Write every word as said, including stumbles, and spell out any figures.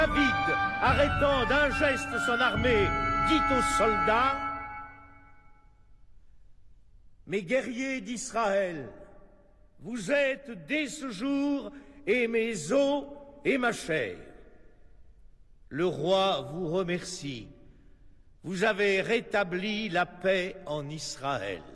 David, arrêtant d'un geste son armée, dit aux soldats: mes guerriers d'Israël, vous êtes dès ce jour et mes os et ma chair. Le roi vous remercie. Vous avez rétabli la paix en Israël.